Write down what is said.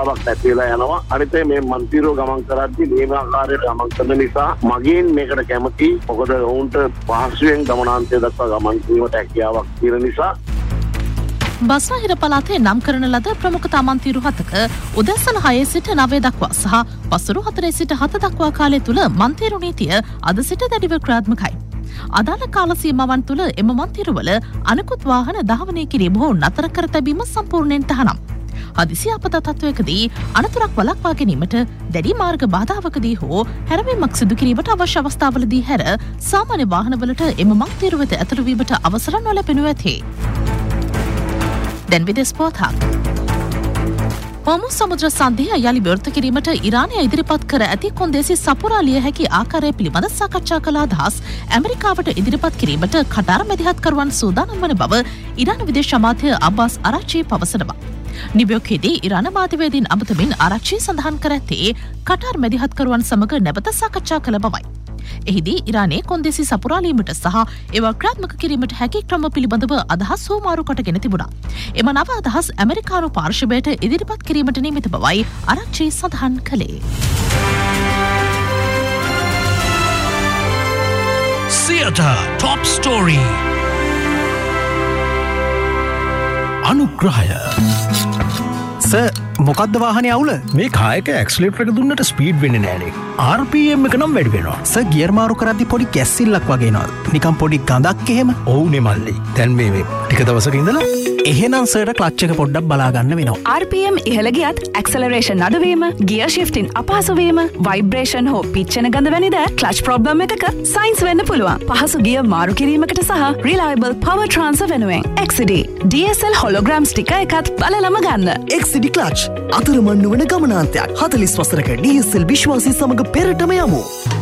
බාධාවක් ඇති වෙලා යනවා. අනිත් මේ මන්තිරෝ ගමන් කරද්දී මේ ආකාරයට ගමන් කරන නිසා මගෙන් මේකට කැමති. මොකද ඔවුන්ට පහසුවෙන් ගමනාන්තය දක්වා ගමන් කිරීමට හැකියාවක් තියෙන නිසා. බස්නාහිර පළාතේ නම් කරන ලද ප්‍රමුඛතා මන්තිරු 7ක උදැසන 6 සිට 9 දක්වා සහ වසරු 4 සිට 7 දක්වා කාලය තුල මන්තිරු නීතිය අද සිට දැඩිව ක්‍රියාත්මකයි. අදාළ කාල සීමාවන් තුල එම මන්තිරුවල අනෙකුත් වාහන ධාවනය කිරීම හෝ නතර කර තැබීම සම්පූර්ණයෙන් තහනම්. හදිසි ආපත තත්වයකදී අනතුරක් වළක්වා ගැනීමට දැඩි මාර්ග බාධාවකදී හෝ හැරවීමක් සිදු කිරීමට අවශ්‍ය අවස්ථාවලදී හැර සාමාන්‍ය වාහනවලට එම මන්තිරු වෙත ඇතුළු වීමට අවසර නොලැබෙනු ඇතේ. දැන් විදේශ පොතක්. හෝමුස් සමුද්‍ර සන්ධිය යළි විවෘත කිරීමට ඉරානය ඉදිරිපත් කර ඇති කොන්දේසි සපුරාලිය හැකි ආකාරය පිළිබඳ සාකච්ඡා කළ අදහස් ඇමරිකාවට ඉදිරිපත් කිරීමට කටාර මැදිහත්කරුවන් සූදානම් වන බව ඉරාන විදේශ අමාත්‍ය අබ්බාස් අරච්චි පවසනවා. නිව්යෝර්කයේදී ඉරාන මාධ්‍යවේදීන් අමතමින් ආරච්චි සඳහන් කර ඇත්තේ කටාර් මැදිහත්කරුවන් සමග නැවත සාකච්ඡා කළ බවයි. එහිදී ඉරානයේ කොන්දේසි සපුරාලීමට සහ ඒවා ක්‍රියාත්මක කිරීමට හැකි ක්‍රම පිළිබඳව අදහස් හුවමාරු කොටගෙන තිබුණා. එම නව අදහස් ඇමරිකානු පාර්ශවයට ඉදිරිපත් කිරීමට නියමිත බවයි ආරච්චි සඳහන් කළේ. Theatre Top Story අනුග්‍රහය මොකක්ද වාහනේ අවුල? මේ කායක ඇක්සිලරේටර් එක දුන්නට ස්පීඩ් වෙන්නේ නෑනේ. RPM එක නම් වැඩි වෙනවා. ගියර් මාරු කරද්දි පොඩි කැස්සිල්ලක් වගේ එනවා. නිකන් පොඩි ගඳක් එහෙම. ඔව්නේ මල්ලි. දැන් මේ ටික දවසක ඉඳලා එහෙනම් සර්ට ක්ලච් එක පොඩ්ඩක් බලා ගන්න වෙනවා. RPM ඉහළ ගියත් ඇක්සලරේෂන් අඩුවීම, ගියර් ෂිෆ්ටින් අපහසු වීම, වයිබ්‍රේෂන් හෝ පිච් වෙන ගඳ වැනි දෑ ක්ලච් ප්‍රොබ්ලම් එකක සයින්ස් වෙන්න පුළුවන්. පහසු ගියර් මාරු කිරීමකට සහ රිලයබල් පවර් ට්‍රාන්ස්ෆර් වෙනුවෙන් XCD DSL හොලෝග්‍රෑම් ස්ටිකර් එකත් බලලම ගන්න. XCD ක්ලච් අතරමං නොවන ගමනාන්තයක්. 40 වසරක DSL විශ්වාසී සමග පෙරටම යමු.